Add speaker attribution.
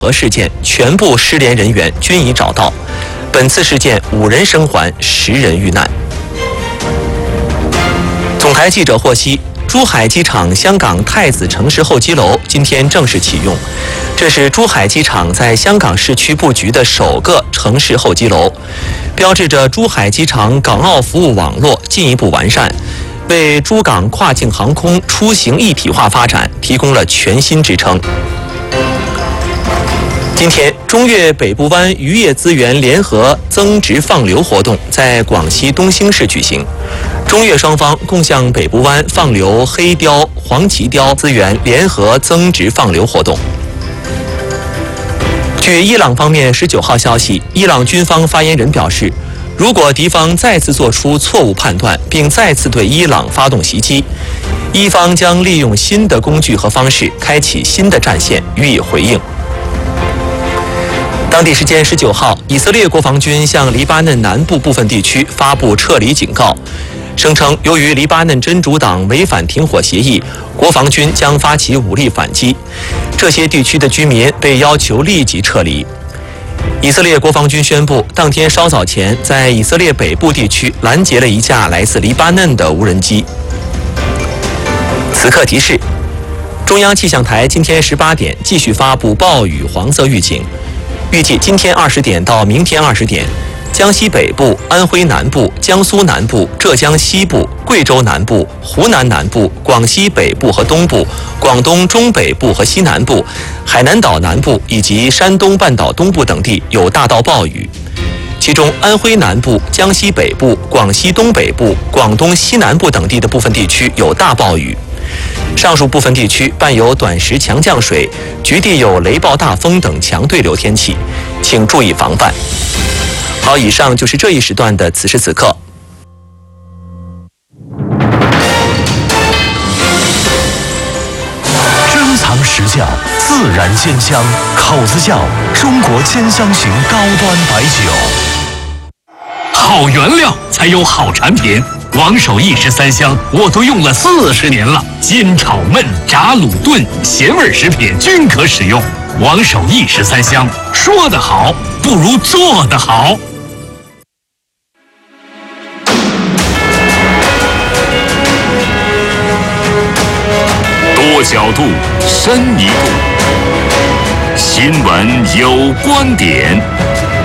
Speaker 1: 核事件全部失联人员均已找到。本次事件5人生还，10人遇难。总台记者获悉，珠海机场香港太子城市候机楼今天正式启用，这是珠海机场在香港市区布局的首个城市候机楼，标志着珠海机场港澳服务网络进一步完善，为珠港跨境航空出行一体化发展提供了全新支撑。今天，中越北部湾渔业资源联合增值放流活动在广西东兴市举行，中越双方共向北部湾放流黑鲷、黄鳍鲷资源联合增值放流活动。据伊朗方面19号消息，伊朗军方发言人表示，如果敌方再次做出错误判断，并再次对伊朗发动袭击，伊方将利用新的工具和方式，开启新的战线予以回应。当地时间19号，以色列国防军向黎巴嫩南部部分地区发布撤离警告，声称由于黎巴嫩真主党违反停火协议，国防军将发起武力反击，这些地区的居民被要求立即撤离。以色列国防军宣布，当天稍早前在以色列北部地区拦截了一架来自黎巴嫩的无人机。此刻提示：中央气象台今天18点继续发布暴雨黄色预警。预计今天20点到明天20点，江西北部、安徽南部、江苏南部、浙江西部、贵州南部、湖南南部、广西北部和东部、广东中北部和西南部、海南岛南部以及山东半岛东部等地有大到暴雨，其中安徽南部、江西北部、广西东北部、广东西南部等地的部分地区有大暴雨。上述部分地区伴有短时强降水，局地有雷暴大风等强对流天气，请注意防范。好，以上就是这一时段的此时此刻。
Speaker 2: 珍藏实窖，自然鲜香，口子窖，中国千香型高端白酒。
Speaker 3: 好原料才有好产品。王守义13香我都用了40年了，煎炒焖炸卤炖咸味食品均可使用。王守义13香，说得好不如做得好。多角度，深一步，新闻有观点。